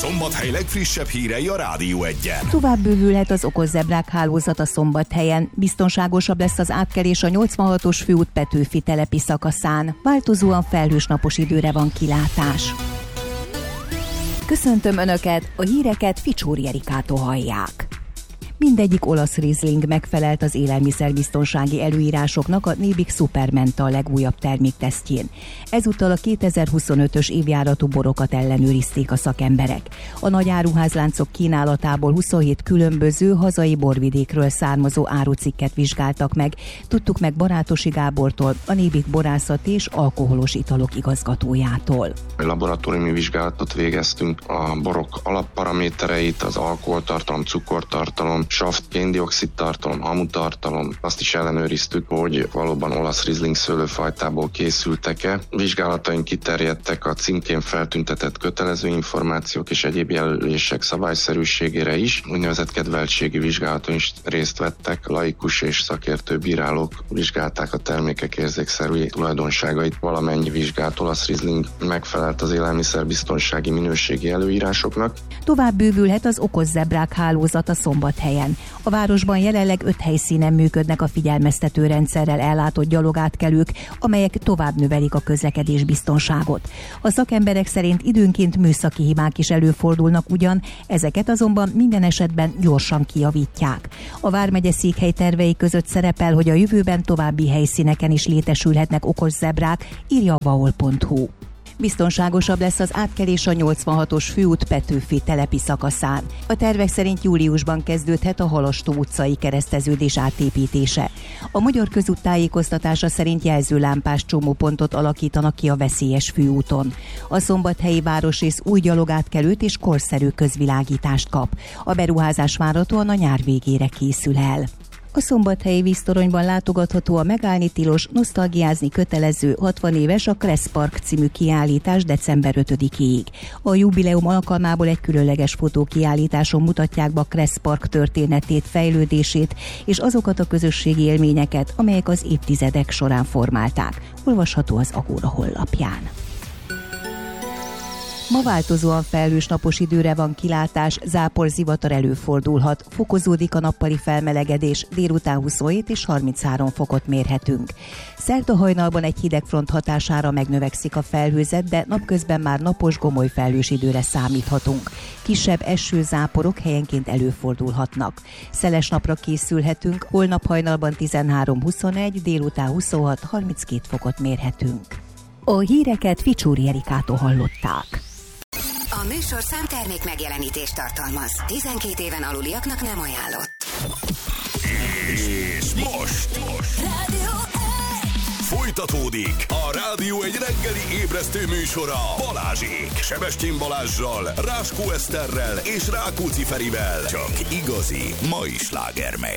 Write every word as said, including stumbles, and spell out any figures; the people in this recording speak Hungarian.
Szombathely legfrissebb hírei a Rádió Egyen. Tovább bővülhet az okos zebrák hálózata Szombathelyen. Biztonságosabb lesz az átkelés a nyolcvanhatos főút Petőfi telepi szakaszán. Változóan felhős napos időre van kilátás. Köszöntöm Önöket, a híreket Ficsóri Erikától hallják. Mindegyik olasz Riesling megfelelt az élelmiszerbiztonsági előírásoknak a Nébik Supermenta legújabb terméktesztjén. Ezúttal a kétezer-huszonötös évjáratú borokat ellenőrizték a szakemberek. A nagy áruházláncok kínálatából huszonhét különböző hazai borvidékről származó árucikket vizsgáltak meg. Tudtuk meg Barátosi Gábortól, a Nébik borászati és alkoholos italok igazgatójától. Laboratóriumi vizsgálatot végeztünk, a borok alapparamétereit, az alkoholtartalom, cukortartalom, saft, kén-dioxid tartalom, hamutartalom, azt is ellenőriztük, hogy valóban olasz Riesling szőlőfajtából készültek-e. Vizsgálataink kiterjedtek a címkén feltüntetett kötelező információk és egyéb jelölések szabályszerűségére is. Úgynevezett kedveltségi vizsgálaton is részt vettek, laikus és szakértő bírálók vizsgálták a termékek érzékszerű tulajdonságait. Valamennyi vizsgált olasz Riesling megfelelt az élelmiszerbiztonsági minőségi előírásoknak. Tovább bővülhet az okos zebrák hálózata Szombathelyen. A városban jelenleg öt helyszínen működnek a figyelmeztető rendszerrel ellátott gyalogátkelők, amelyek tovább növelik a közlekedés biztonságot. A szakemberek szerint időnként műszaki hibák is előfordulnak ugyan, ezeket azonban minden esetben gyorsan kijavítják. A vármegye székhely tervei között szerepel, hogy a jövőben további helyszíneken is létesülhetnek okos zebrák, írja a vaol pont hu. Biztonságosabb lesz az átkelés a nyolcvanhatos főút Petőfi telepi szakaszán. A tervek szerint júliusban kezdődhet a Halastó utcai kereszteződés átépítése. A Magyar Közút tájékoztatása szerint jelzőlámpás csomópontot alakítanak ki a veszélyes főúton. A szombathelyi városrész új gyalogátkelőt és korszerű közvilágítást kap. A beruházás várhatóan a nyár végére készül el. A szombathelyi víztoronyban látogatható a megállni tilos, nosztalgiázni kötelező hatvan éves a Kressz Park című kiállítás december ötödikéig. A jubileum alkalmából egy különleges fotókiállításon mutatják be a Kressz Park történetét, fejlődését és azokat a közösségi élményeket, amelyek az évtizedek során formálták. Olvasható az Agóra honlapján. Ma változóan felhős napos időre van kilátás, zápor, zivatar előfordulhat, fokozódik a nappali felmelegedés, délután huszonhét és harminchárom fokot mérhetünk. Szerda hajnalban egy hidegfront hatására megnövekszik a felhőzet, de napközben már napos, gomoly felhős időre számíthatunk. Kisebb esőzáporok helyenként előfordulhatnak. Szeles napra készülhetünk, holnap hajnalban tizenhárom huszonegy, délután huszonhat harminckét fokot mérhetünk. A híreket Ficsóri Erikától hallották. A műsorszám termék megjelenítést tartalmaz. tizenkét éven aluliaknak nem ajánlott. És most, most. Folytatódik a Rádió egy reggeli ébresztő műsora Balázsék, Sebestyén Balázssal, Ráskó Eszterrel és Rákóczi Ferivel. Csak igazi mai slágermegy.